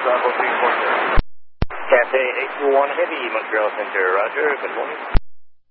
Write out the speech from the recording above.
Bravo 340. Cathay 821 Heavy, Montreal Center, roger, good morning.